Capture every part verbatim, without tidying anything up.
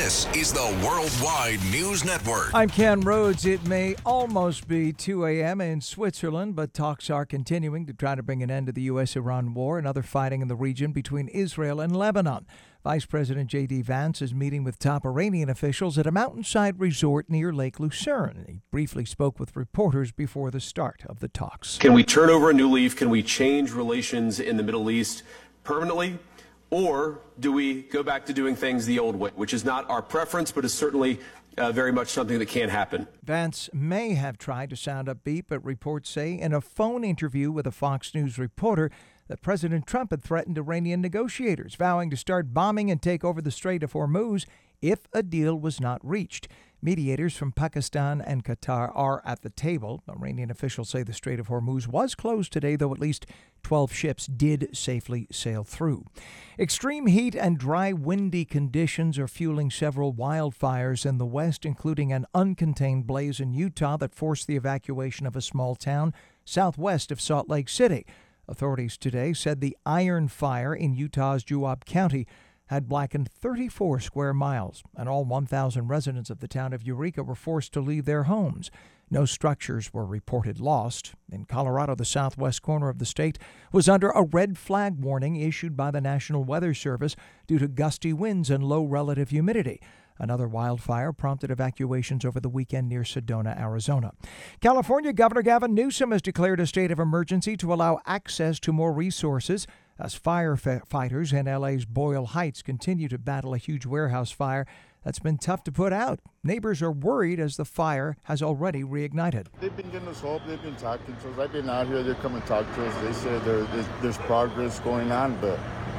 This is the Worldwide News Network. I'm Ken Rhodes. It may almost be two a.m. in Switzerland, but talks are continuing to try to bring an end to the U S Iran war and other fighting in the region between Israel and Lebanon. Vice President J D. Vance is meeting with top Iranian officials at a mountainside resort near Lake Lucerne. He briefly spoke with reporters before the start of the talks. Can we turn over a new leaf? Can we change relations in the Middle East permanently? Or do we go back to doing things the old way, which is not our preference, but is certainly uh, very much something that can happen? Vance may have tried to sound upbeat, but reports say in a phone interview with a Fox News reporter that President Trump had threatened Iranian negotiators, vowing to start bombing and take over the Strait of Hormuz if a deal was not reached. Mediators from Pakistan and Qatar are at the table. Iranian officials say the Strait of Hormuz was closed today, though at least twelve ships did safely sail through. Extreme heat and dry, windy conditions are fueling several wildfires in the west, including an uncontained blaze in Utah that forced the evacuation of a small town southwest of Salt Lake City. Authorities today said the Iron Fire in Utah's Juab County had blackened thirty-four square miles, and all one thousand residents of the town of Eureka were forced to leave their homes. No structures were reported lost. In Colorado, the southwest corner of the state was under a red flag warning issued by the National Weather Service due to gusty winds and low relative humidity. Another wildfire prompted evacuations over the weekend near Sedona, Arizona. California Governor Gavin Newsom has declared a state of emergency to allow access to more resources as firefighters in L A's Boyle Heights continue to battle a huge warehouse fire that's been tough to put out. Neighbors are worried as the fire has already reignited. They've been giving us hope. They've been talking to us. I've been out here. They come and talk to us. They say there, there's, there's progress going on, but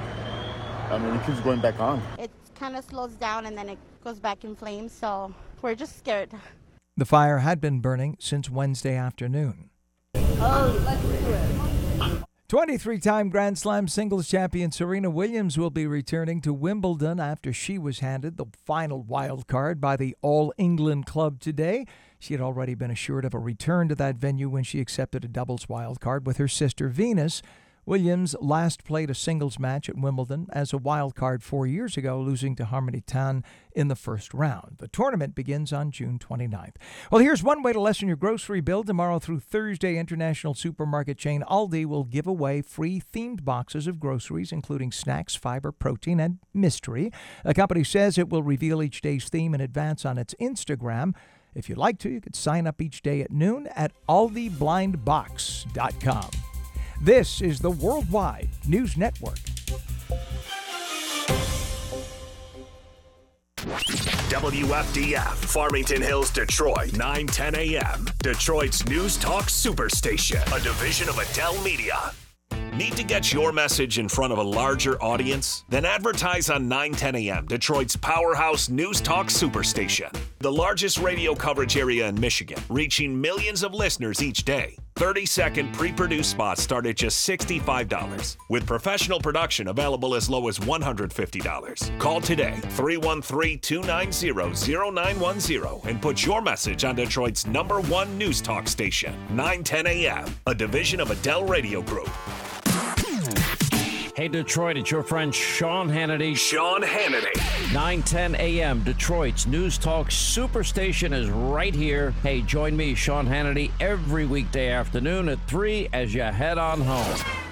I mean, it keeps going back on. It kind of slows down and then it goes back in flames, so we're just scared. The fire had been burning since Wednesday afternoon. Oh, let's do it. twenty-three-time Grand Slam singles champion Serena Williams will be returning to Wimbledon after she was handed the final wild card by the All England Club today. She had already been assured of a return to that venue when she accepted a doubles wild card with her sister Venus. Williams last played a singles match at Wimbledon as a wild card four years ago, losing to Harmony Tan in the first round. The tournament begins on June twenty-ninth. Well, here's one way to lessen your grocery bill. Tomorrow through Thursday, international supermarket chain Aldi will give away free themed boxes of groceries, including snacks, fiber, protein, and mystery. The company says it will reveal each day's theme in advance on its Instagram. If you'd like to, you could sign up each day at noon at aldi blind box dot com. This is the Worldwide News Network. W F D F, Farmington Hills, Detroit, nine ten a.m. Detroit's News Talk Superstation, a division of Adele Media. Need to get your message in front of a larger audience? Then advertise on nine ten a.m., Detroit's powerhouse News Talk Superstation. The largest radio coverage area in Michigan, reaching millions of listeners each day. thirty-second pre-produced spots start at just sixty-five dollars, with professional production available as low as one hundred fifty dollars. Call today, three one three, two nine zero, zero nine one zero, and put your message on Detroit's number one news talk station, nine ten a.m., a division of Adele Radio Group. Hey, Detroit, it's your friend Sean Hannity. Sean Hannity. nine ten a.m. Detroit's News Talk Superstation is right here. Hey, join me, Sean Hannity, every weekday afternoon at three as you head on home.